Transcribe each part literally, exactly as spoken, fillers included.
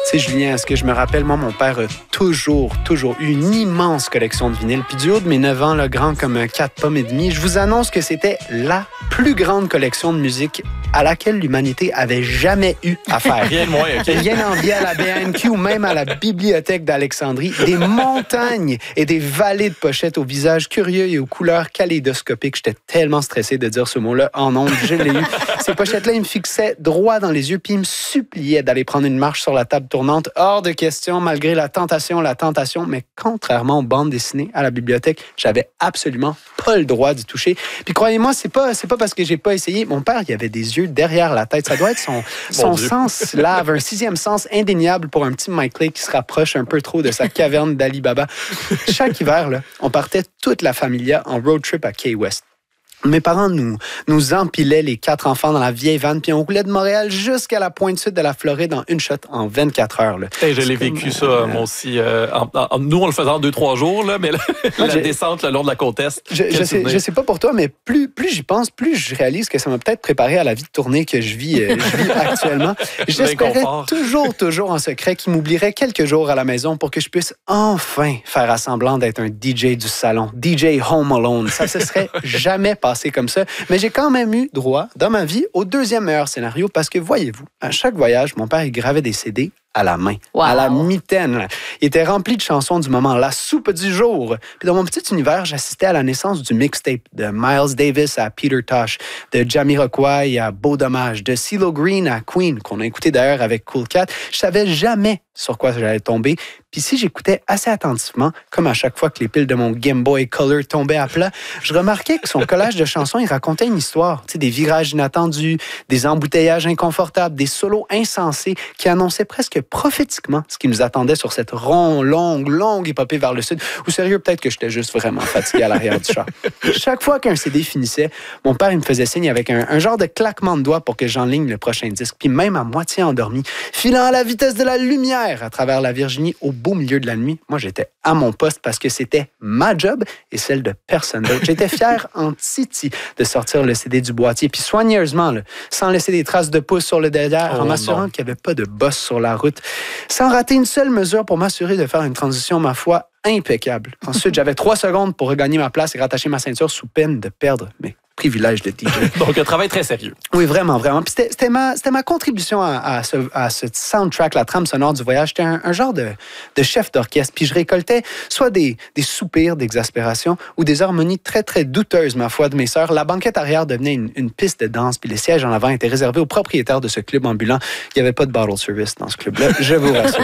Tu sais, Julien, est-ce que je me rappelle, moi, mon père a toujours, toujours eu une immense collection de vinyles. Puis du haut de mes neuf ans, le grand comme quatre pommes et demi, je vous annonce que c'était la plus grande collection de musique à laquelle l'humanité avait jamais eu affaire. Rien de moins, OK. Rien envié à la B A N Q ou même à la Bibliothèque d'Alexandrie. Des montagnes et des vallées de pochettes au visage curieux et aux couleurs kaléidoscopiques. J'étais tellement stressé de dire ce mot-là en ondes. Je l'ai eu. Ces pochettes-là, ils me fixaient droit dans les yeux puis ils me suppliaient d'aller prendre une marche sur la table tournante. Hors de question, malgré la tentation, la tentation. Mais contrairement aux bandes dessinées à la bibliothèque, j'avais absolument pas le droit d'y toucher. Puis croyez-moi, c'est pas, c'est pas parce que j'ai pas essayé. Mon père, il avait des yeux derrière la tête. Ça doit être son, son sens slave, un sixième sens indéniable pour un petit Mike Clay qui se rapproche un peu trop de sa caverne d'Ali Baba. Chaque hiver, là, on partait toute la familia en road trip à Key West. Mes parents nous, nous empilaient les quatre enfants dans la vieille vanne, puis on roulait de Montréal jusqu'à la pointe sud de la Floride en une shot, en vingt-quatre heures. Là. Hey, je l'ai vécu comme, ça, euh, moi aussi. Euh, en, en, nous, on le faisait en deux, trois jours, là, mais la, la descente le long de la côte Est. Je, je, sais, je sais pas pour toi, mais plus, plus j'y pense, plus je réalise que ça m'a peut-être préparé à la vie de tournée que je vis, euh, je vis actuellement. J'espérais toujours, toujours en secret qu'il m'oublierait quelques jours à la maison pour que je puisse enfin faire à semblant d'être un D J du salon, D J Home Alone. Ça se serait jamais passé comme ça, mais j'ai quand même eu droit, dans ma vie, au deuxième meilleur scénario parce que, voyez-vous, à chaque voyage, mon père, il gravait des C D à la main, wow. à la mitaine. Là. Il était rempli de chansons du moment, la soupe du jour. Puis dans mon petit univers, j'assistais à la naissance du mixtape de Miles Davis à Peter Tosh, de Jamiroquai à Beau Dommage, de CeeLo Green à Queen, qu'on a écouté d'ailleurs avec Cool Cat. Je savais jamais sur quoi j'allais tomber. Puis si j'écoutais assez attentivement, comme à chaque fois que les piles de mon Game Boy Color tombaient à plat, je remarquais que son collage de chansons, il racontait une histoire. Tu sais, des virages inattendus, des embouteillages inconfortables, des solos insensés qui annonçaient presque prophétiquement ce qui nous attendait sur cette ronde, longue, longue épopée vers le sud. Ou sérieux, peut-être que j'étais juste vraiment fatigué à l'arrière du char. Chaque fois qu'un C D finissait, mon père il me faisait signe avec un, un genre de claquement de doigts pour que j'enligne le prochain disque. Puis même à moitié endormi, filant à la vitesse de la lumière à travers la Virginie au beau milieu de la nuit, moi j'étais à mon poste parce que c'était ma job et celle de personne d'autre. J'étais fier en titi de sortir le C D du boîtier, puis soigneusement, là, sans laisser des traces de pouce sur le derrière, oh, en m'assurant qu'il n'y avait pas de bosse sur la route, sans rater une seule mesure pour m'assurer de faire une transition, ma foi, impeccable. Ensuite, j'avais trois secondes pour regagner ma place et rattacher ma ceinture sous peine de perdre mes privilèges de D J. Donc, un travail très sérieux. Oui, vraiment, vraiment. Puis c'était, c'était, ma, c'était ma contribution à, à, ce, à ce soundtrack, la trame sonore du voyage. J'étais un, un genre de, de chef d'orchestre. Puis je récoltais soit des, des soupirs d'exaspération ou des harmonies très, très douteuses, ma foi, de mes sœurs. La banquette arrière devenait une, une piste de danse, puis les sièges en avant étaient réservés aux propriétaires de ce club ambulant. Il n'y avait pas de bottle service dans ce club-là, je vous rassure.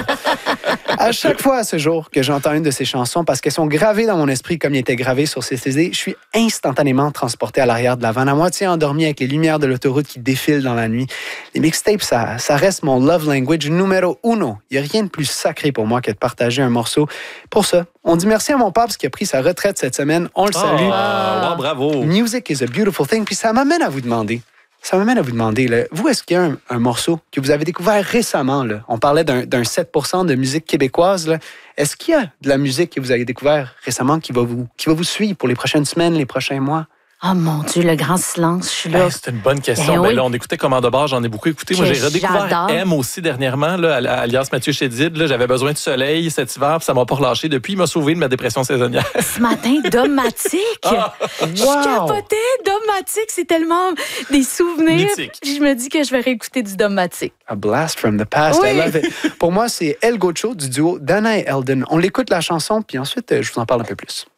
À chaque fois à ce jour que j'entends une de ces chansons, parce qu'elles sont gravées dans mon esprit comme ils étaient gravées sur ces C D, je suis instantanément transporté à l'arrière de la vanne, à moitié endormi avec les lumières de l'autoroute qui défilent dans la nuit. Les mixtapes, ça, ça reste mon love language numéro uno. Il n'y a rien de plus sacré pour moi que de partager un morceau. Pour ça, on dit merci à mon père parce qu'il a pris sa retraite cette semaine. On le salue. Ah, wow, bravo. Music is a beautiful thing. Puis ça m'amène à vous demander, Ça m'amène à vous demander, là, vous, est-ce qu'il y a un, un morceau que vous avez découvert récemment? Là? On parlait d'un, d'un sept pour cent de musique québécoise. Là. Est-ce qu'il y a de la musique que vous avez découvert récemment qui va vous, qui va vous suivre pour les prochaines semaines, les prochains mois? Oh mon Dieu, le grand silence, je suis là. Hey, c'est une bonne question. Ben ben oui. là, on écoutait Commande Bar, j'en ai beaucoup écouté. Moi, Que j'ai redécouvert j'adore. M aussi dernièrement, là, à Alliance Mathieu Chédid. Là, j'avais besoin de soleil cet hiver, puis ça m'a pas relâché depuis. Il m'a sauvé de ma dépression saisonnière. Ce matin, Domatique. Ah, wow. Je capotais. Domatique, c'est tellement des souvenirs. Mythique. Je me dis que je vais réécouter du Domatique. A blast from the past. Oui. I love it. Pour moi, c'est El Gocho du duo Dana et Eldon. On l'écoute la chanson, puis ensuite, je vous en parle un peu plus.